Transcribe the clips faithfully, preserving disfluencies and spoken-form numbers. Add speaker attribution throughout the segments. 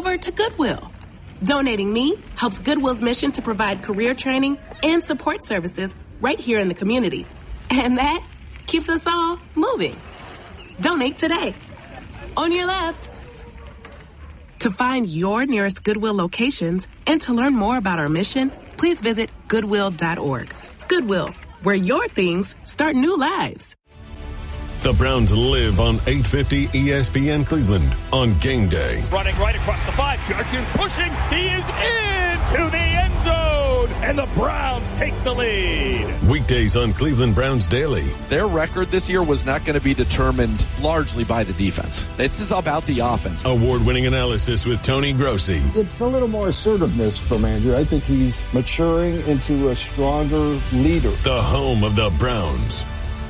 Speaker 1: over to Goodwill. Donating me helps Goodwill's mission to provide career training and support services right here in the community. And that keeps us all moving. Donate today. On your left. To find your nearest Goodwill locations and to learn more about our mission, please visit goodwill dot org. Goodwill, where your things start new lives.
Speaker 2: The Browns live on eight fifty E S P N Cleveland on game day.
Speaker 3: Running right across the five. Jerkins pushing. He is into the end zone. And the Browns take the lead.
Speaker 2: Weekdays on Cleveland Browns Daily.
Speaker 4: Their record this year was not going to be determined largely by the defense. It's just about the offense.
Speaker 2: Award-winning analysis with Tony Grossi.
Speaker 5: It's a little more assertiveness from Andrew. I think he's maturing into a stronger leader.
Speaker 2: The home of the Browns.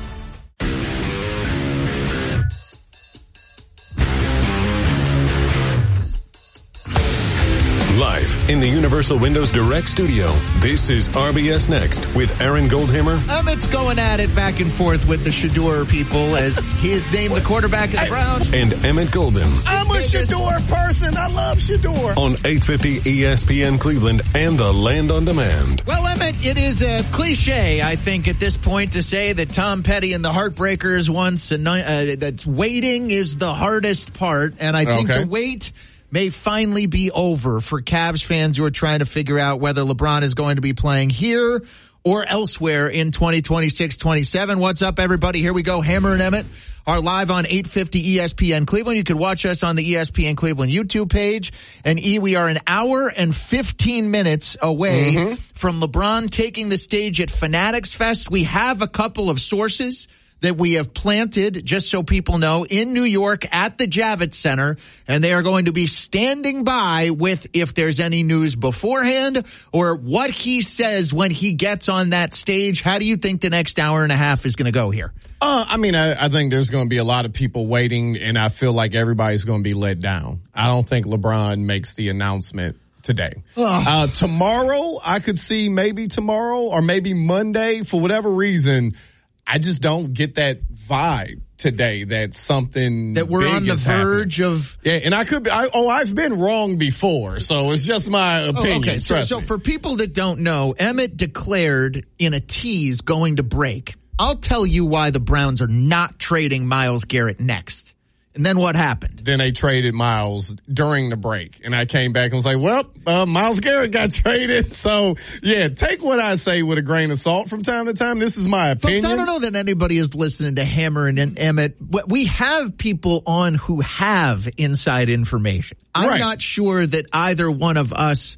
Speaker 2: Live in the Universal Windows Direct studio, this is R B S Next with Aaron Goldhammer.
Speaker 6: Emmett's going at it back and forth with the Shador people as he is named the quarterback of the Browns.
Speaker 2: And Emmett Golden.
Speaker 6: I'm a Shador person. I love Shador.
Speaker 2: On eight fifty E S P N Cleveland and the Land on Demand.
Speaker 6: Well, Emmett, it is a cliche, I think, at this point to say that Tom Petty and the Heartbreakers once, and uh, that waiting is the hardest part. And I think
Speaker 7: okay.
Speaker 6: the wait may finally be over for Cavs fans who are trying to figure out whether LeBron is going to be playing here or elsewhere in twenty twenty-six twenty-seven. What's up, everybody? Here we go. Hammer and Emmett are live on eight fifty E S P N Cleveland. You can watch us on the E S P N Cleveland YouTube page. And E, we are an hour and fifteen minutes away mm-hmm. from LeBron taking the stage at Fanatics Fest. We have a couple of sources that we have planted, just so people know, in New York at the Javits Center, and they are going to be standing by with if there's any news beforehand or what he says when he gets on that stage. How do you think the next hour and a half is going to go here?
Speaker 7: Uh, I mean, I, I think there's going to be a lot of people waiting, and I feel like everybody's going to be let down. I don't think LeBron makes the announcement today. Uh, tomorrow, I could see maybe tomorrow or maybe Monday for whatever reason. I just don't get that vibe today that something
Speaker 6: that we're
Speaker 7: big
Speaker 6: on the
Speaker 7: is
Speaker 6: verge
Speaker 7: happening.
Speaker 6: of.
Speaker 7: Yeah, and I could be. I, oh, I've been wrong before, so it's just my opinion.
Speaker 6: Oh, okay, so, so
Speaker 7: me.
Speaker 6: for people that don't know, Emmett declared in a tease going to break. I'll tell you why the Browns are not trading Myles Garrett next. And then what happened?
Speaker 7: Then they traded Myles during the break. And I came back and was like, well, uh, Myles Garrett got traded. So, yeah, take what I say with a grain of salt from time to time. This is my opinion.
Speaker 6: Folks, I don't know that anybody is listening to Hammer and Emmett. We have people on who have inside information. I'm
Speaker 7: right.
Speaker 6: not sure that either one of us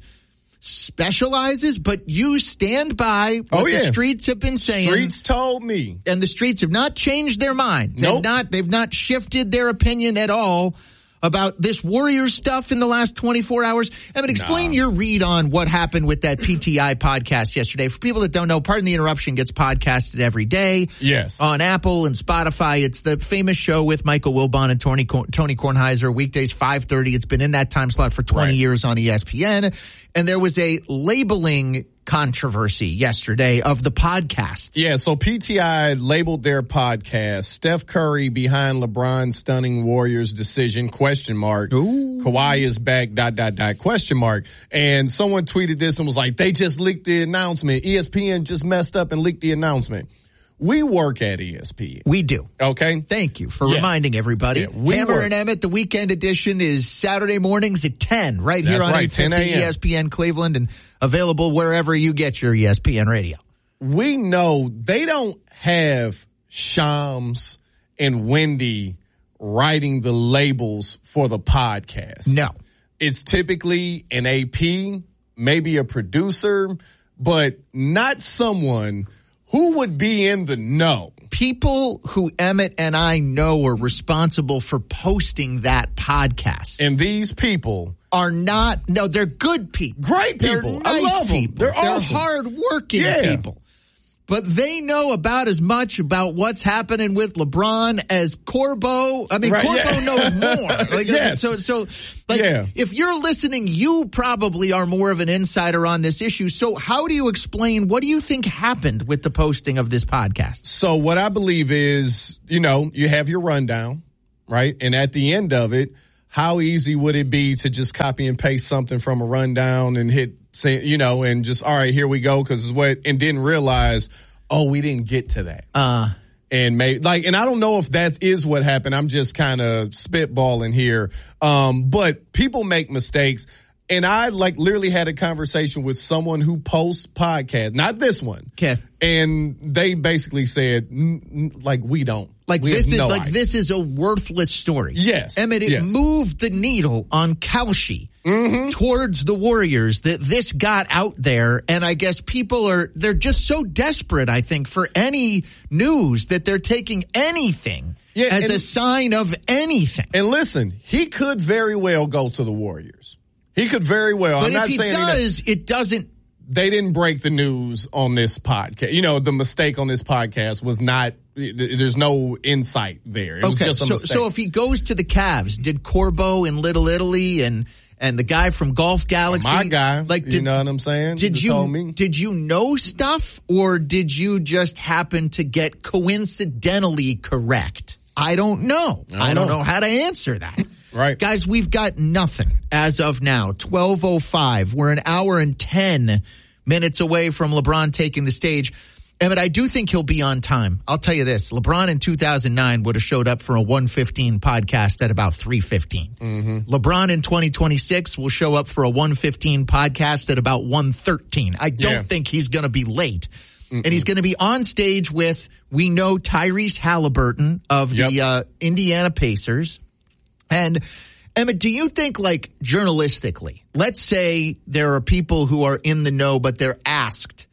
Speaker 6: specializes, but you stand by what
Speaker 7: oh, yeah.
Speaker 6: the streets have been saying.
Speaker 7: Streets told me.
Speaker 6: And the streets have not changed their mind.
Speaker 7: Nope.
Speaker 6: They've not, they've not shifted their opinion at all about this Warriors stuff in the last twenty-four hours. Evan, explain
Speaker 7: nah.
Speaker 6: your read on what happened with that P T I podcast yesterday. For people that don't know, Pardon the Interruption gets podcasted every day.
Speaker 7: Yes.
Speaker 6: On Apple and Spotify. It's the famous show with Michael Wilbon and Tony, Tony Kornheiser, weekdays five thirty. It's been in that time slot for twenty
Speaker 7: right.
Speaker 6: years on E S P N. And there was a labeling controversy yesterday of the podcast.
Speaker 7: Yeah, so P T I labeled their podcast Steph Curry behind LeBron's stunning Warriors decision, question mark.
Speaker 6: Ooh.
Speaker 7: Kawhi is back, dot, dot, dot, question mark. And someone tweeted this and was like, they just leaked the announcement. E S P N just messed up and leaked the announcement. We work at E S P N.
Speaker 6: We do.
Speaker 7: Okay.
Speaker 6: Thank you for
Speaker 7: yes.
Speaker 6: reminding everybody.
Speaker 7: Yeah, we
Speaker 6: Hammer
Speaker 7: work.
Speaker 6: and Emmett, the weekend edition is Saturday mornings at ten, right
Speaker 7: That's
Speaker 6: here on
Speaker 7: right,
Speaker 6: eight fifty
Speaker 7: ten a.m.
Speaker 6: E S P N Cleveland and available wherever you get your E S P N radio.
Speaker 7: We know they don't have Shams and Wendy writing the labels for the podcast.
Speaker 6: No.
Speaker 7: It's typically an A P, maybe a producer, but not someone who would be in the know.
Speaker 6: People who Emmett and I know are responsible for posting that podcast.
Speaker 7: And these people
Speaker 6: are not, no, they're good people.
Speaker 7: Great people.
Speaker 6: They're nice
Speaker 7: I love
Speaker 6: people.
Speaker 7: them. They're,
Speaker 6: They're
Speaker 7: awesome.
Speaker 6: hard-working
Speaker 7: yeah.
Speaker 6: people. But they know about as much about what's happening with LeBron as Corbo. I mean,
Speaker 7: right,
Speaker 6: Corbo
Speaker 7: yeah.
Speaker 6: knows more. Like,
Speaker 7: yes.
Speaker 6: So, so, like,
Speaker 7: yeah.
Speaker 6: if you're listening, you probably are more of an insider on this issue. So how do you explain, what do you think happened with the posting of this podcast?
Speaker 7: So what I believe is, you know, you have your rundown, right? And at the end of it, how easy would it be to just copy and paste something from a rundown and hit, say, you know, and just, all right, here we go, because it's what, and didn't realize, oh, we didn't get to that.
Speaker 6: Uh,
Speaker 7: and maybe, like, and I don't know if that is what happened. I'm just kind of spitballing here. Um, but people make mistakes. And I, like, literally had a conversation with someone who posts podcasts, not this one.
Speaker 6: Okay.
Speaker 7: And they basically said, n- n- like, we don't.
Speaker 6: Like
Speaker 7: we
Speaker 6: this is
Speaker 7: no
Speaker 6: like
Speaker 7: idea.
Speaker 6: this is a worthless story.
Speaker 7: Yes.
Speaker 6: Emmett, it
Speaker 7: yes.
Speaker 6: moved the needle on Kalshi
Speaker 7: mm-hmm.
Speaker 6: towards the Warriors that this got out there, and I guess people are they're just so desperate, I think, for any news that they're taking anything
Speaker 7: yeah,
Speaker 6: as
Speaker 7: and,
Speaker 6: a sign of anything.
Speaker 7: And listen, he could very well go to the Warriors. He could very well.
Speaker 6: But
Speaker 7: I'm
Speaker 6: if
Speaker 7: not
Speaker 6: he
Speaker 7: saying
Speaker 6: does,
Speaker 7: he
Speaker 6: it doesn't.
Speaker 7: They didn't break the news on this podcast. You know, the mistake on this podcast was not. There's no insight there. It was
Speaker 6: okay,
Speaker 7: just a
Speaker 6: so
Speaker 7: mistake.
Speaker 6: so if he goes to the Cavs, did Corbo in Little Italy and and the guy from Golf Galaxy,
Speaker 7: my guy,
Speaker 6: like,
Speaker 7: you
Speaker 6: did,
Speaker 7: know what I'm saying?
Speaker 6: Did
Speaker 7: Just
Speaker 6: you
Speaker 7: told me.
Speaker 6: did you know stuff, or did you just happen to get coincidentally correct? I don't know.
Speaker 7: I don't
Speaker 6: I don't
Speaker 7: know.
Speaker 6: know how to answer that.
Speaker 7: Right.
Speaker 6: Guys, we've got nothing as of now. twelve oh five. We're an hour and ten minutes away from LeBron taking the stage. Emmett, I do think he'll be on time. I'll tell you this. LeBron in two thousand nine would have showed up for a one fifteen podcast at about three fifteen.
Speaker 7: Mm-hmm.
Speaker 6: LeBron in twenty twenty-six will show up for a one fifteen podcast at about one thirteen. I don't
Speaker 7: Yeah.
Speaker 6: think he's going to be late.
Speaker 7: Mm-mm.
Speaker 6: And he's going to be on stage with, we know, Tyrese Halliburton of
Speaker 7: Yep.
Speaker 6: the uh, Indiana Pacers. And Emmett, do you think, like, journalistically, let's say there are people who are in the know, but they're asked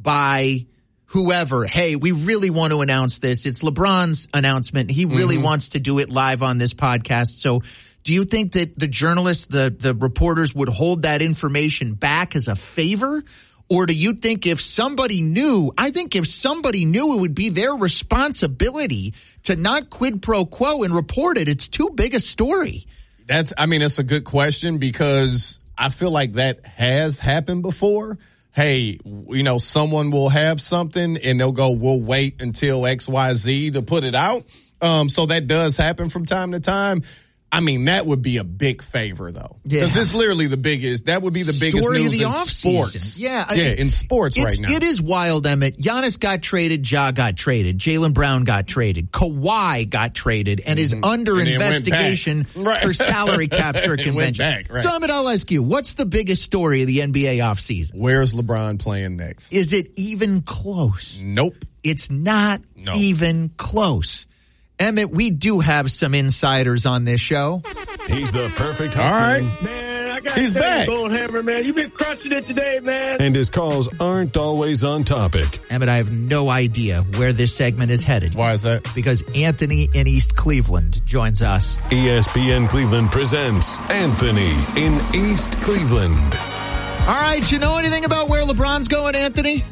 Speaker 6: by whoever, hey, we really want to announce this. It's LeBron's announcement. He really
Speaker 7: Mm-hmm.
Speaker 6: wants to do it live on this podcast. So do you think that the journalists, the, the reporters would hold that information back as a favor? Or do you think if somebody knew, I think if somebody knew, it would be their responsibility to not quid pro quo and report it. It's too big a story.
Speaker 7: That's, I mean, it's a good question because I feel like that has happened before. Hey, you know, someone will have something and they'll go, we'll wait until X Y Z to put it out. Um, so that does happen from time to time. I mean, that would be a big favor, though. Because
Speaker 6: Yeah.
Speaker 7: it's literally the biggest, that would be the biggest
Speaker 6: Story of
Speaker 7: news
Speaker 6: the
Speaker 7: in
Speaker 6: offseason.
Speaker 7: sports.
Speaker 6: Yeah.
Speaker 7: Yeah, in sports
Speaker 6: It's-
Speaker 7: right now.
Speaker 6: It is wild, Emmett. Giannis got traded, Ja got traded, Jaylen Brown got traded, Kawhi got traded, and is under
Speaker 7: And then went
Speaker 6: investigation
Speaker 7: back. Right.
Speaker 6: for salary cap
Speaker 7: And went
Speaker 6: circumvention.
Speaker 7: back, right.
Speaker 6: So, Emmett, I'll ask you, what's the biggest story of the N B A offseason?
Speaker 7: Where's LeBron playing next?
Speaker 6: Is it even close?
Speaker 7: Nope.
Speaker 6: It's not
Speaker 7: No.
Speaker 6: even close. Emmett, we do have some insiders on this show.
Speaker 2: He's the perfect
Speaker 7: All right.
Speaker 3: Man, I got
Speaker 7: He's
Speaker 3: to tell
Speaker 7: back.
Speaker 3: you, Goldhammer, man, you've been crushing it today, man.
Speaker 2: And his calls aren't always on topic.
Speaker 6: Emmett, I have no idea where this segment is headed.
Speaker 7: Why is that?
Speaker 6: Because Anthony in East Cleveland joins us.
Speaker 2: E S P N Cleveland presents Anthony in East Cleveland.
Speaker 6: All right, you know anything about where LeBron's going, Anthony?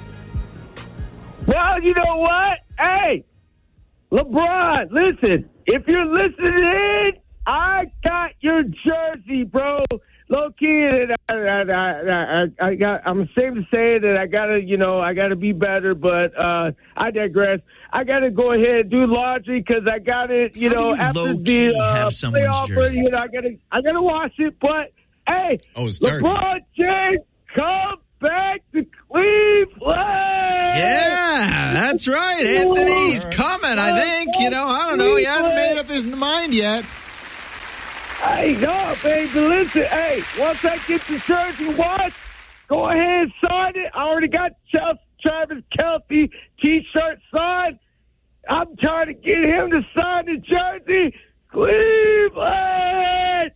Speaker 8: Well, you know what? Hey, LeBron, listen, if you're listening, I got your jersey, bro. Low key, I, I, I, I, I got. I'm ashamed to say that I gotta, you know, I gotta be better, but uh, I digress. I gotta go ahead and do laundry because I got it, you
Speaker 6: How do
Speaker 8: know,
Speaker 6: you
Speaker 8: after
Speaker 6: low-key
Speaker 8: the uh,
Speaker 6: have someone's
Speaker 8: playoff.
Speaker 6: jersey?
Speaker 8: You know, I gotta, I gotta wash it. But hey,
Speaker 7: Oh, it's dirty.
Speaker 8: LeBron James, come back to Cleveland.
Speaker 6: Yeah, that's right. Anthony's coming, I think. You know, I don't know. He hasn't made up his mind yet.
Speaker 8: Hey, no, baby, listen, hey, once I get the jersey washed, go ahead and sign it. I already got Chelsea, Travis Kelce T-shirt signed. I'm trying to get him to sign the jersey. Cleveland!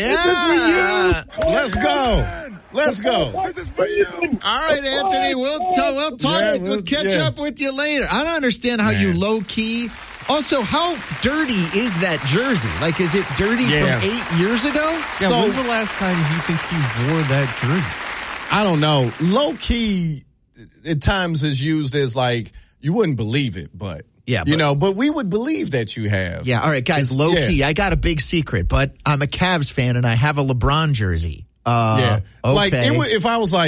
Speaker 6: Yeah.
Speaker 7: Let's go. Let's go.
Speaker 8: This is for you.
Speaker 6: All right, Anthony. We'll talk. We'll talk.
Speaker 7: Yeah,
Speaker 6: we'll
Speaker 7: let's-
Speaker 6: catch
Speaker 7: yeah.
Speaker 6: up with you later. I don't understand how you
Speaker 7: Man.
Speaker 6: low key. Also, how dirty is that jersey? Like, is it dirty
Speaker 7: Yeah.
Speaker 6: from eight years ago?
Speaker 9: Yeah,
Speaker 7: So-
Speaker 9: when's the last time you think he wore that jersey?
Speaker 7: I don't know. Low key at times is used as like, you wouldn't believe it, but.
Speaker 6: Yeah,
Speaker 7: You
Speaker 6: but-
Speaker 7: know, but we would believe that you have.
Speaker 6: Yeah. All right, guys.
Speaker 7: It's-
Speaker 6: Low
Speaker 7: yeah.
Speaker 6: key. I got a big secret, but I'm a Cavs fan and I have a LeBron jersey. Uh,
Speaker 7: Yeah.
Speaker 6: Okay.
Speaker 7: Like, it would, if I was like,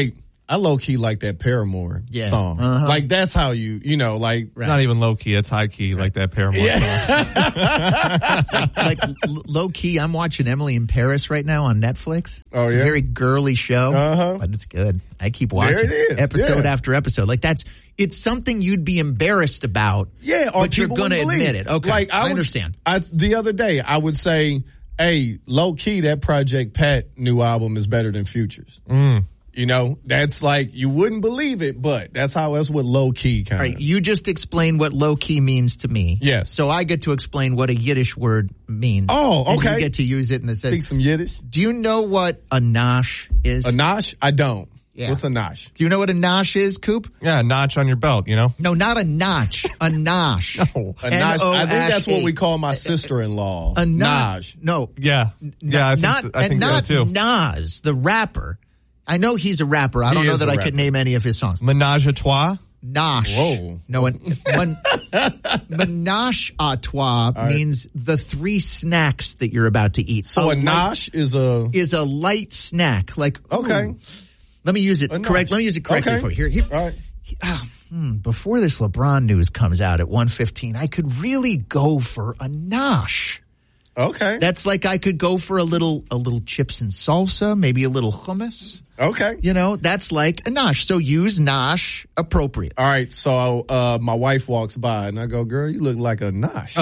Speaker 7: I low key like that Paramore
Speaker 6: Yeah.
Speaker 7: song.
Speaker 6: Uh-huh.
Speaker 7: Like that's how you, you know, like
Speaker 9: It's not even low key, it's high key, like that Paramore song.
Speaker 6: like l- low key, I'm watching Emily in Paris right now on Netflix.
Speaker 7: Oh,
Speaker 6: it's
Speaker 7: yeah?
Speaker 6: a very girly show,
Speaker 7: Uh-huh.
Speaker 6: but it's good. I keep watching
Speaker 7: There it is,
Speaker 6: episode
Speaker 7: yeah.
Speaker 6: after episode. Like that's it's something you'd be embarrassed about.
Speaker 7: Yeah, or
Speaker 6: but you're
Speaker 7: people
Speaker 6: going to
Speaker 7: wouldn't believe
Speaker 6: admit it. Okay,
Speaker 7: Like I,
Speaker 6: I
Speaker 7: would-
Speaker 6: understand.
Speaker 7: I, the other day, I would say, "Hey, low key, that Project Pat new album is better than Future's."
Speaker 9: Mm.
Speaker 7: You know, that's like you wouldn't believe it, but that's how that's what low key kind
Speaker 6: All
Speaker 7: of.
Speaker 6: right, you just explained what low key means to me.
Speaker 7: Yes.
Speaker 6: So I get to explain what a Yiddish word means.
Speaker 7: Oh,
Speaker 6: And
Speaker 7: okay.
Speaker 6: you get to use it in a
Speaker 7: Speak
Speaker 6: sense.
Speaker 7: some Yiddish.
Speaker 6: Do you know what a nosh is?
Speaker 7: A nosh? I don't.
Speaker 6: Yeah.
Speaker 7: What's a nosh?
Speaker 6: Do you know what a nosh is, Coop?
Speaker 9: Yeah, notch on your belt, you know?
Speaker 6: No, not a notch. A nosh.
Speaker 9: No.
Speaker 7: A nosh. I think that's what we
Speaker 6: N O S H.
Speaker 7: call my sister-in-law.
Speaker 6: A
Speaker 7: nosh.
Speaker 6: nosh. No.
Speaker 9: Yeah. Yeah, I think,
Speaker 6: not,
Speaker 9: so, I think
Speaker 6: and
Speaker 9: so
Speaker 6: not
Speaker 9: too.
Speaker 6: Nas, the rapper. I know he's a rapper. I
Speaker 7: He
Speaker 6: don't know
Speaker 7: is
Speaker 6: that
Speaker 7: a
Speaker 6: I
Speaker 7: rapper.
Speaker 6: could name any of his songs.
Speaker 9: Menage a trois?
Speaker 6: Nosh.
Speaker 7: Whoa.
Speaker 6: No, an, when, menage a trois
Speaker 7: right.
Speaker 6: means the three snacks that you're about to eat.
Speaker 7: So a
Speaker 6: light-
Speaker 7: nosh is a
Speaker 6: is a light snack. Like,
Speaker 7: okay.
Speaker 6: ooh. Let me use it
Speaker 7: A
Speaker 6: correct.
Speaker 7: nosh.
Speaker 6: Let me use it correctly
Speaker 7: Okay.
Speaker 6: for you. Here, here.
Speaker 7: All right.
Speaker 6: Ah, hmm, before this LeBron news comes out at one fifteen, I could really go for a nosh.
Speaker 7: Okay.
Speaker 6: That's like I could go for a little a little chips and salsa, maybe a little hummus.
Speaker 7: Okay.
Speaker 6: You know, that's like a nosh. So use nosh appropriate.
Speaker 7: All right. So uh, my wife walks by and I go, "Girl, you look like a nosh.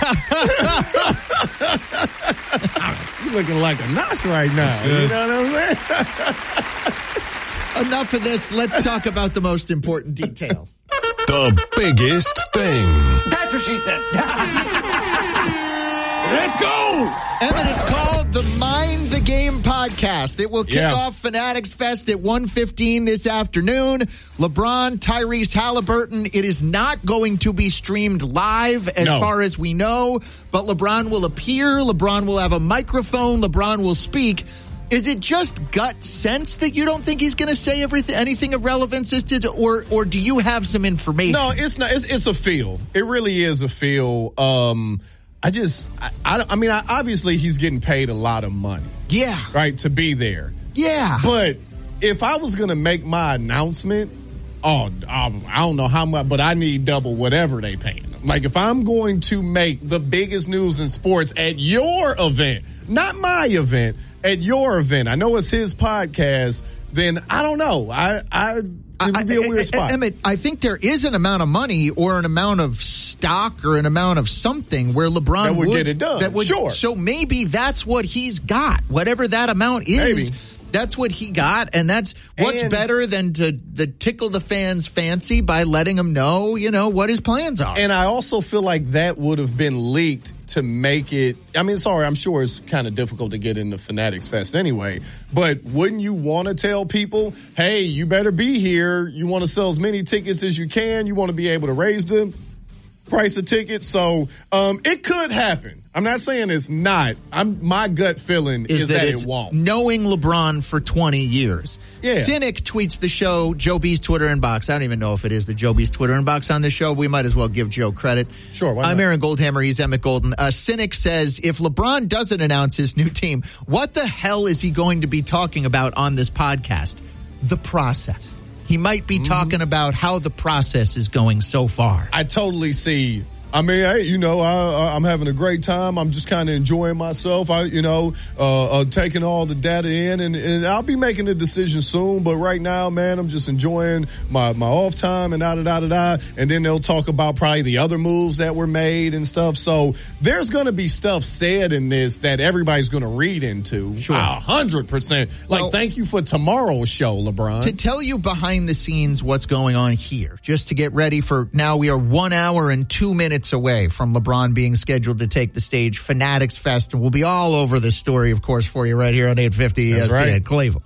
Speaker 7: You looking like a nosh right now." You know what I'm saying?
Speaker 6: Enough of this. Let's talk about the most important details.
Speaker 2: The biggest thing.
Speaker 3: That's what she said. Let's go!
Speaker 6: Emmett, it's called the Mind the Game podcast. It will kick
Speaker 7: Yeah.
Speaker 6: off Fanatics Fest at one fifteen this afternoon. LeBron, Tyrese Halliburton. It is not going to be streamed live as
Speaker 7: No.
Speaker 6: far as we know, but LeBron will appear. LeBron will have a microphone. LeBron will speak. Is it just gut sense that you don't think he's going to say everything, anything of relevance, as to, or or do you have some information?
Speaker 7: No, it's not. It's, it's a feel. It really is a feel. Um, I just, I, I, I mean, I, obviously he's getting paid a lot of money,
Speaker 6: Yeah.
Speaker 7: right, to be there.
Speaker 6: Yeah.
Speaker 7: But if I was going to make my announcement, oh, um, I don't know how much, but I need double whatever they paying them. Like if I'm going to make the biggest news in sports at your event, not my event, at your event, I know it's his podcast, then I don't know. I, I, it would be a weird spot.
Speaker 6: Emmett, I think there is an amount of money or an amount of stock or an amount of something where LeBron
Speaker 7: That would get it done.
Speaker 6: That would,
Speaker 7: Sure.
Speaker 6: So maybe that's what he's got. Whatever that amount is,
Speaker 7: Maybe.
Speaker 6: that's what he got. And that's what's
Speaker 7: And-
Speaker 6: better than to the tickle the fans' fancy by letting them know, you know, what his plans are.
Speaker 7: And I also feel like that would have been leaked to make it, I mean, sorry, I'm sure it's kind of difficult to get into Fanatics Fest anyway, but wouldn't you want to tell people, hey, you better be here. You want to sell as many tickets as you can. You want to be able to raise the price of tickets. So um, it could happen. I'm not saying it's not. I'm my gut feeling is,
Speaker 6: is
Speaker 7: that,
Speaker 6: that, it's
Speaker 7: it won't.
Speaker 6: knowing LeBron for twenty years.
Speaker 7: Yeah.
Speaker 6: Cynic tweets the show, Joe B's Twitter inbox. I don't even know if it is the Joe B's Twitter inbox on this show. We might as well give Joe credit.
Speaker 7: Sure, why
Speaker 6: I'm
Speaker 7: not?
Speaker 6: Aaron Goldhammer. He's Emmett Golden. Uh, Cynic says, if LeBron doesn't announce his new team, what the hell is he going to be talking about on this podcast? The process. He might be
Speaker 7: Mm-hmm.
Speaker 6: talking about how the process is going so far.
Speaker 7: I totally see. I mean, hey, you know, I, I'm having a great time. I'm just kind of enjoying myself. I, you know, uh, uh, taking all the data in, and, and I'll be making a decision soon. But right now, man, I'm just enjoying my, my off time and da da da da da. And then they'll talk about probably the other moves that were made and stuff. So there's going to be stuff said in this that everybody's going to read into.
Speaker 6: Sure.
Speaker 7: A hundred percent. Like,
Speaker 6: Well,
Speaker 7: thank you for tomorrow's show, LeBron.
Speaker 6: To tell you behind the scenes what's going on here, just to get ready for now, we are one hour and two minutes away from LeBron being scheduled to take the stage. Fanatics Fest, and we'll be all over this story, of course, for you right here on eight fifty
Speaker 7: That's
Speaker 6: E S P N
Speaker 7: right.
Speaker 6: Cleveland.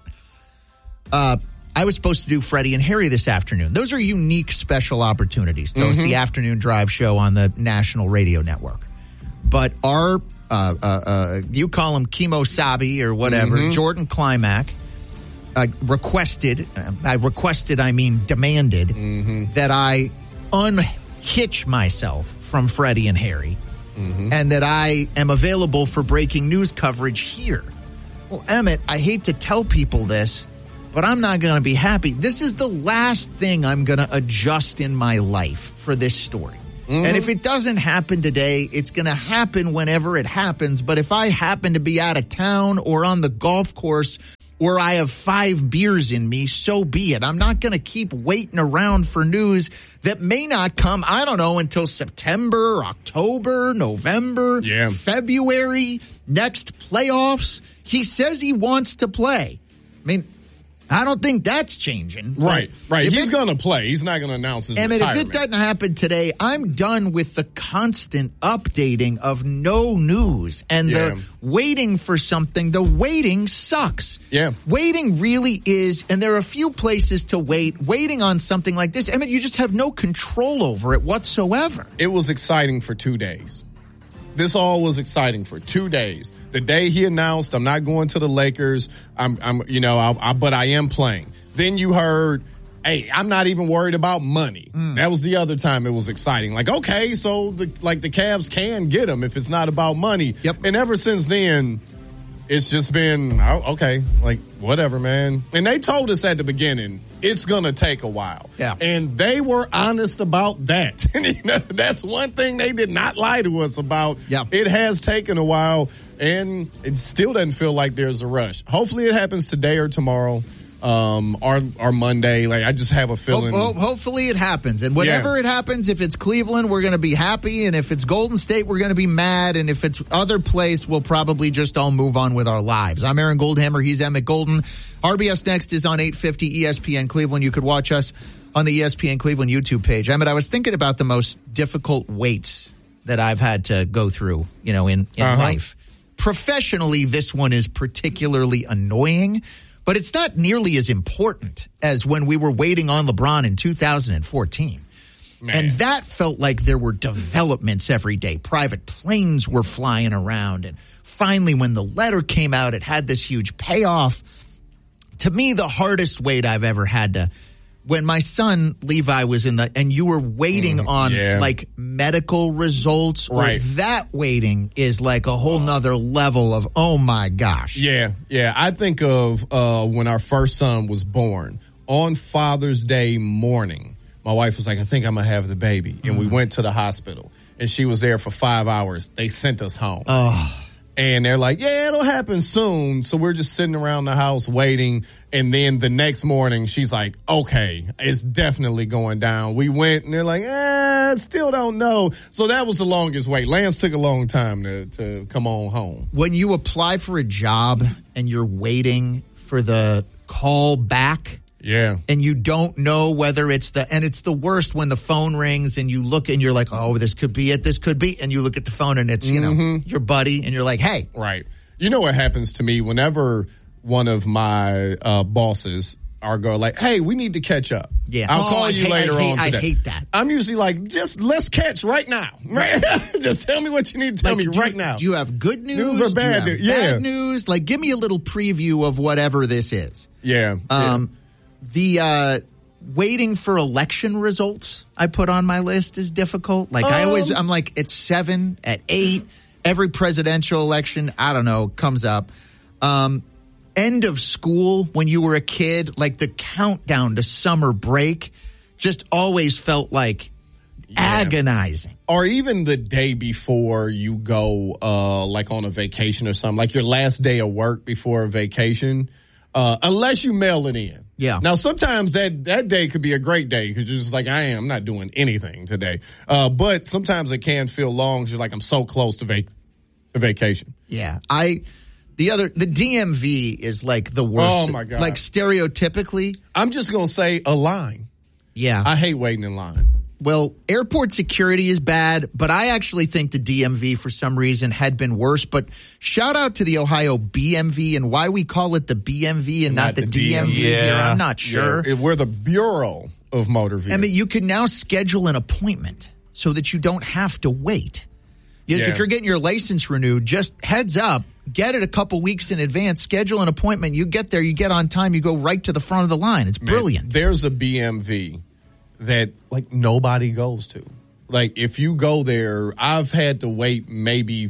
Speaker 6: Uh, I was supposed to do Freddie and Harry this afternoon. Those are unique special opportunities to host the afternoon drive show on the national radio network. But our, uh, uh, uh, you call him Kimo Sabe or whatever, Jordan Climack, uh, requested, uh, I requested, I mean demanded, that I unhitch myself from Freddie and Harry and that I am available for breaking news coverage here. Well, Emmett, I hate to tell people this, but I'm not going to be happy. This is the last thing I'm going to adjust in my life for this story. Mm-hmm. And if it doesn't happen today, it's going to happen whenever it happens. But if I happen to be out of town or on the golf course or I have five beers in me, so be it. I'm not going to keep waiting around for news that may not come, I don't know, until September, October, November,
Speaker 7: yeah.
Speaker 6: February, next playoffs. He says he wants to play. I mean, I don't think that's changing.
Speaker 7: Right, right.
Speaker 6: If
Speaker 7: He's
Speaker 6: it-
Speaker 7: going to play. He's not going to announce his
Speaker 6: I mean, if
Speaker 7: retirement.
Speaker 6: it doesn't happen today, I'm done with the constant updating of no news and
Speaker 7: Yeah.
Speaker 6: the waiting for something. The waiting sucks.
Speaker 7: Yeah.
Speaker 6: Waiting really is, and there are a few places to wait. Waiting on something like this, I mean, you just have no control over it whatsoever.
Speaker 7: It was exciting for two days. This all was exciting for two days. The day he announced, I'm not going to the Lakers. I'm, I'm, you know, I, I, but I am playing. Then you heard, hey, I'm not even worried about money. Mm. That was the other time it was exciting. Like, okay, so the, like the Cavs can get him if it's not about money.
Speaker 6: Yep.
Speaker 7: And ever since then, it's just been, oh, okay, like, whatever, man. And they told us at the beginning, it's going to take a while.
Speaker 6: Yeah.
Speaker 7: And they were honest about that. You know, that's one thing they did not lie to us about.
Speaker 6: Yeah.
Speaker 7: It has taken a while, and it still doesn't feel like there's a rush. Hopefully it happens today or tomorrow. Um, or, or Monday. Like, I just have a feeling.
Speaker 6: Ho- ho- hopefully it happens. And whenever
Speaker 7: Yeah.
Speaker 6: it happens, if it's Cleveland, we're going to be happy. And if it's Golden State, we're going to be mad. And if it's other place, we'll probably just all move on with our lives. I'm Aaron Goldhammer. He's Emmett Golden. R B S Next is on eight fifty E S P N Cleveland. You could watch us on the E S P N Cleveland YouTube page. Emmett, I was thinking about the most difficult weights that I've had to go through, you know, in, in
Speaker 7: Uh-huh.
Speaker 6: life. Professionally, this one is particularly annoying. But it's not nearly as important as when we were waiting on LeBron in two thousand fourteen.
Speaker 7: Man.
Speaker 6: And that felt like there were developments every day. Private planes were flying around. And finally, when the letter came out, it had this huge payoff. To me, the hardest wait I've ever had to, when my son Levi was in the, and you were waiting
Speaker 7: Mm,
Speaker 6: on
Speaker 7: yeah.
Speaker 6: like medical results, or
Speaker 7: Right.
Speaker 6: that waiting is like a whole nother level of, oh my gosh.
Speaker 7: Yeah, yeah. I think of uh, when our first son was born on Father's Day morning. My wife was like, I think I'm going to have the baby. And we went to the hospital, and she was there for five hours. They sent us home.
Speaker 6: Oh.
Speaker 7: And they're like, yeah, it'll happen soon. So we're just sitting around the house waiting. And then the next morning, she's like, okay, it's definitely going down. We went, and they're like, eh, still don't know. So that was the longest wait. Lance took a long time to, to come on home.
Speaker 6: When you apply for a job and you're waiting for the call back,
Speaker 7: Yeah.
Speaker 6: and you don't know whether it's the, and it's the worst when the phone rings and you look and you're like, oh, this could be it, this could be, and you look at the phone and it's, you know, your buddy, and you're like, hey.
Speaker 7: Right. You know what happens to me whenever one of my uh, bosses are go like, hey, we need to catch up.
Speaker 6: Yeah.
Speaker 7: I'll
Speaker 6: Oh,
Speaker 7: call
Speaker 6: I
Speaker 7: you
Speaker 6: hate-
Speaker 7: later
Speaker 6: I hate-
Speaker 7: on
Speaker 6: I
Speaker 7: today.
Speaker 6: hate that.
Speaker 7: I'm usually like, just let's catch right now. Right? Just tell me what you need to tell
Speaker 6: Like,
Speaker 7: me
Speaker 6: do
Speaker 7: right
Speaker 6: you-
Speaker 7: now.
Speaker 6: Do you have good news?
Speaker 7: News or bad
Speaker 6: Do you have
Speaker 7: news? Yeah.
Speaker 6: bad news? Like, give me a little preview of whatever this is.
Speaker 7: yeah.
Speaker 6: Um, the uh, waiting for election results I put on my list is difficult. Like I always,
Speaker 7: Um,
Speaker 6: I'm like at seven, at eight. Every presidential election, I don't know, comes up. Um, end of school when you were a kid, like the countdown to summer break, just always felt like agonizing.
Speaker 7: Or even the day before you go, uh, like on a vacation or something, like your last day of work before a vacation, uh, unless you mail it in.
Speaker 6: Yeah.
Speaker 7: Now, sometimes that, that day could be a great day because you're just like, I am, I'm not doing anything today. Uh, but sometimes it can feel long because you're like, I'm so close to, vac- to vacation.
Speaker 6: Yeah. I, the other, the D M V is like the worst.
Speaker 7: Oh, my God.
Speaker 6: Like stereotypically.
Speaker 7: I'm just going to say a line.
Speaker 6: Yeah.
Speaker 7: I hate waiting in line.
Speaker 6: Well, airport security is bad, but I actually think the D M V for some reason had been worse. But shout out to the Ohio B M V and why we call it the B M V and not,
Speaker 7: Not
Speaker 6: the,
Speaker 7: the
Speaker 6: D M V
Speaker 7: D M V.
Speaker 6: here.
Speaker 9: Yeah.
Speaker 6: I'm not sure.
Speaker 7: Yeah, we're the Bureau of Motor Vehicles.
Speaker 6: I mean, you can now schedule an appointment so that you don't have to wait. You-
Speaker 7: Yeah.
Speaker 6: If you're getting your license renewed, just heads up, get it a couple weeks in advance, schedule an appointment. You get there, you get on time, you go right to the front of the line. It's
Speaker 7: Man,
Speaker 6: brilliant.
Speaker 7: There's a B M V that like nobody goes to. Like if you go there, I've had to wait maybe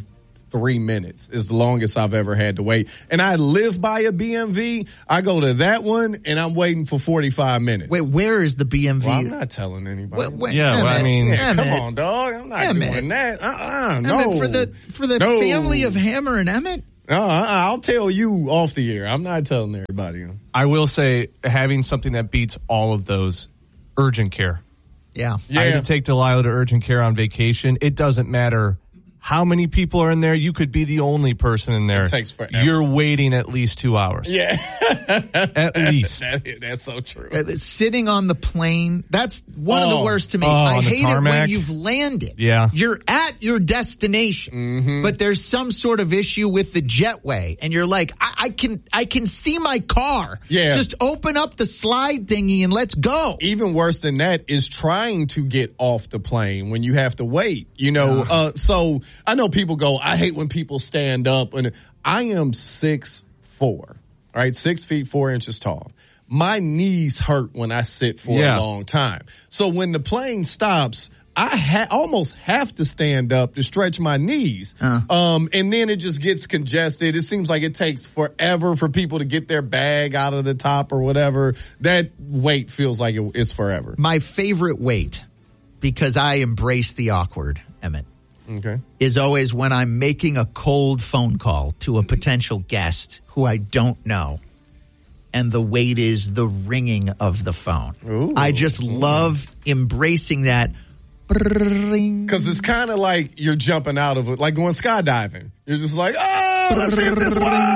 Speaker 7: three minutes is the longest I've ever had to wait. And I live by a B M V. I go to that one, and I'm waiting for forty-five minutes.
Speaker 6: Wait, where is the B M V?
Speaker 7: Well, I'm not telling anybody.
Speaker 6: Wait, wait,
Speaker 9: yeah,
Speaker 6: yeah,
Speaker 9: well, I mean,
Speaker 7: yeah, come
Speaker 6: Emmett.
Speaker 7: on, dog. I'm not
Speaker 6: Emmett.
Speaker 7: doing that. Uh-uh, no.
Speaker 6: Emmett, for the for the
Speaker 7: No.
Speaker 6: family of Hammer and Emmett.
Speaker 7: Uh, I'll tell you off the air. I'm not telling everybody.
Speaker 9: I will say having something that beats all of those, urgent care.
Speaker 6: Yeah.
Speaker 7: Yeah.
Speaker 9: I had to take Delilah to urgent care on vacation. It doesn't matter how many people are in there. You could be the only person in there.
Speaker 7: It takes forever.
Speaker 9: You're waiting at least two hours.
Speaker 7: Yeah.
Speaker 9: At least.
Speaker 7: That, that's so true.
Speaker 6: Uh, Sitting on the plane, that's one of the
Speaker 7: Oh.
Speaker 6: worst to me.
Speaker 9: Oh,
Speaker 6: I
Speaker 9: on the
Speaker 6: hate it when
Speaker 9: tarmac?
Speaker 6: you've landed.
Speaker 9: Yeah.
Speaker 6: You're at your destination,
Speaker 7: Mm-hmm.
Speaker 6: but there's some sort of issue with the jetway, and you're like, I, I can I can see my car.
Speaker 7: Yeah.
Speaker 6: Just open up the slide thingy and let's go.
Speaker 7: Even worse than that is trying to get off the plane when you have to wait. You know, uh, so I know people go, I hate when people stand up. And I am six four, right? Six feet, four inches tall. My knees hurt when I sit for
Speaker 9: Yeah.
Speaker 7: a long time. So when the plane stops, I ha- almost have to stand up to stretch my knees.
Speaker 6: Uh.
Speaker 7: Um, and then it just gets congested. It seems like it takes forever for people to get their bag out of the top or whatever. That wait feels like it, it's forever.
Speaker 6: My favorite wait, because I embrace the awkward, Emmett,
Speaker 7: Okay.
Speaker 6: is always when I'm making a cold phone call to a potential guest who I don't know, and the wait is the ringing of the phone.
Speaker 7: Ooh.
Speaker 6: I just love embracing that.
Speaker 7: Because it's kind of like you're jumping out of it, like going skydiving. You're just like, oh, let's see if this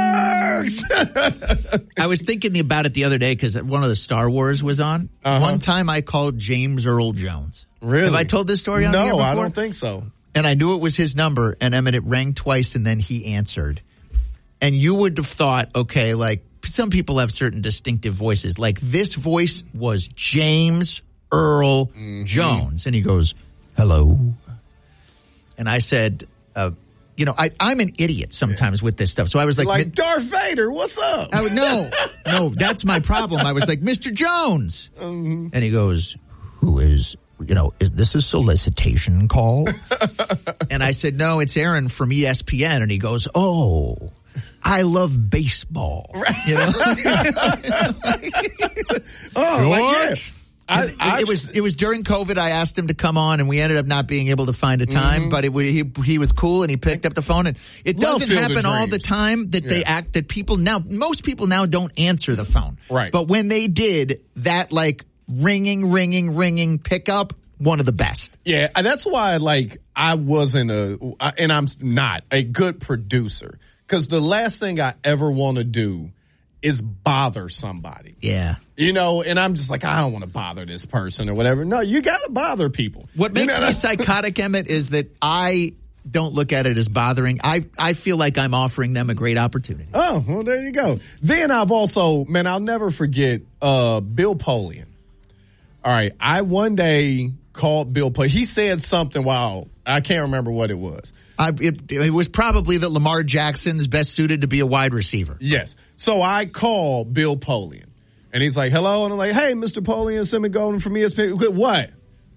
Speaker 7: works.
Speaker 6: I was thinking about it the other day because one of the Star Wars was on.
Speaker 7: Uh-huh.
Speaker 6: One time I called James Earl Jones.
Speaker 7: Really?
Speaker 6: Have I told this story on the air
Speaker 7: No, I
Speaker 6: before?
Speaker 7: don't think so.
Speaker 6: And I knew it was his number, and Emmett, it rang twice, and then he answered. And you would have thought, okay, like, some people have certain distinctive voices. Like, this voice was James Earl
Speaker 7: Mm-hmm.
Speaker 6: Jones. And he goes, hello. And I said, uh, you know, I, I'm an idiot sometimes with this stuff. So I was like,
Speaker 7: Like
Speaker 6: "Mi-
Speaker 7: Darth Vader, what's up?
Speaker 6: I would, no, no, that's my problem. I was like, Mister Jones.
Speaker 7: Mm-hmm.
Speaker 6: And he goes, who is, you know, is this a solicitation call? And I said, no, it's Aaron from E S P N. And he goes, oh, I love baseball. You know?
Speaker 7: Oh, like, yeah. I,
Speaker 6: it,
Speaker 7: I
Speaker 6: it was it was during COVID. I asked him to come on, and we ended up not being able to find a time. But it, wa- he he was cool, and he picked up the phone. And it
Speaker 7: Well,
Speaker 6: doesn't
Speaker 7: Field of
Speaker 6: happen all the
Speaker 7: Dreams.
Speaker 6: time that they
Speaker 7: Yeah.
Speaker 6: act that people now. Most people now don't answer the phone,
Speaker 7: Right.
Speaker 6: But when they did, that like ringing, ringing, ringing pickup, one of the best.
Speaker 7: Yeah, and that's why, like, I wasn't a, I- and I'm not a good producer. Because the last thing I ever want to do is bother somebody.
Speaker 6: Yeah.
Speaker 7: You know, and I'm just like, I don't want to bother this person or whatever. No, you got to bother people.
Speaker 6: What
Speaker 7: You
Speaker 6: makes
Speaker 7: gotta-
Speaker 6: me psychotic, Emmett, is that I don't look at it as bothering. I I feel like I'm offering them a great opportunity.
Speaker 7: Oh, well, there you go. Then I've also, man, I'll never forget uh, Bill Polian. All right, I one day called Bill Polian. He said something, wow, I can't remember what it was.
Speaker 6: I, it, it was probably that Lamar Jackson's best suited to be a wide receiver.
Speaker 7: Yes. So I call Bill Polian, and he's like, hello, and I'm like, hey, Mister Polian, Simon Golden from E S P N. What?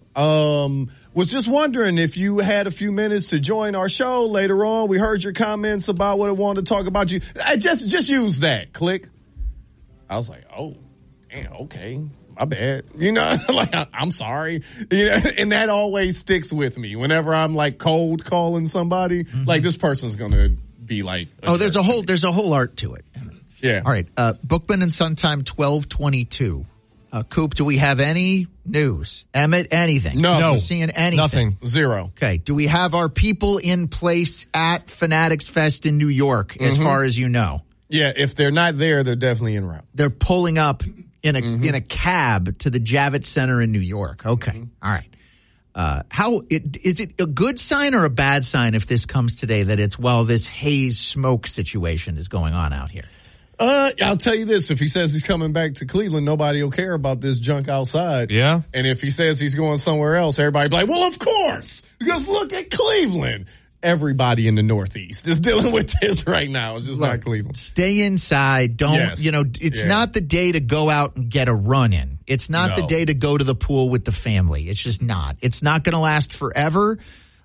Speaker 7: Um, was just wondering if you had a few minutes to join our show later on. We heard your comments about what I wanted to talk about you. I just, just use that. Click. I was like, oh, damn, okay. My bad. You know, like, I, I'm sorry. You know, and that always sticks with me whenever I'm like cold calling somebody. Mm-hmm. Like, this person's going to be like,
Speaker 6: oh, there's a whole, there's a whole art to it.
Speaker 7: Yeah.
Speaker 6: All right. Uh, Bookman and Suntime twelve twenty-two. Uh, Coop, do we have any news? Emmett, anything?
Speaker 7: No.
Speaker 6: No. Seeing anything?
Speaker 9: Nothing.
Speaker 7: Zero.
Speaker 6: Okay. Do we have our people in place at Fanatics Fest in New York, as
Speaker 7: Mm-hmm.
Speaker 6: far as you know?
Speaker 7: Yeah, if they're not there, they're definitely en route.
Speaker 6: They're pulling up in a
Speaker 7: Mm-hmm.
Speaker 6: in a cab to the Javits Center in New York. Okay.
Speaker 7: Mm-hmm.
Speaker 6: All right. Uh, how it, is it a good sign or a bad sign if this comes today that it's, well, this haze smoke situation is going on out here?
Speaker 7: Uh, I'll tell you this. If he says he's coming back to Cleveland, nobody will care about this junk outside.
Speaker 9: Yeah.
Speaker 7: And if he says he's going somewhere else, everybody will be like, well, of course, because look at Cleveland. Everybody in the Northeast is dealing with this right now. It's just not Cleveland.
Speaker 6: Stay inside. Don't,
Speaker 7: Yes.
Speaker 6: you know, it's
Speaker 7: Yeah.
Speaker 6: not the day to go out and get a run in. It's not the
Speaker 7: No.
Speaker 6: day to go to the pool with the family. It's just not. It's not going to last forever.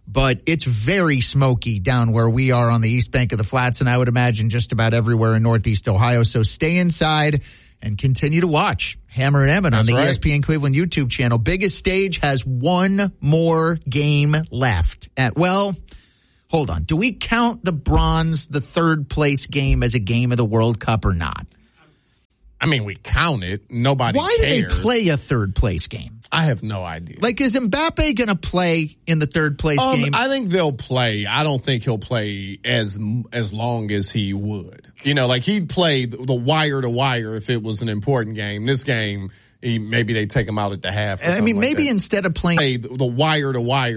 Speaker 6: but it's very smoky down where we are on the east bank of the flats, and I would imagine just about everywhere in Northeast Ohio. So stay inside and continue to watch Hammer and Evan on the
Speaker 7: right.
Speaker 6: E S P N Cleveland YouTube channel. Biggest Stage has one more game left. At well, hold on. Do we count the bronze, the third place game, as a game of the World Cup or not?
Speaker 7: I mean, we count it. Nobody
Speaker 6: Why
Speaker 7: cares.
Speaker 6: do they play a third place game?
Speaker 7: I have no idea.
Speaker 6: Like, is Mbappe going to play in the third place
Speaker 7: um,
Speaker 6: game?
Speaker 7: I think they'll play. I don't think he'll play as as long as he would. You know, like he'd play the, the wire to wire if it was an important game. This game, he, maybe they take him out at the half. Or
Speaker 6: I mean,
Speaker 7: like
Speaker 6: maybe
Speaker 7: that.
Speaker 6: instead of playing
Speaker 7: Play the, the wire to wire.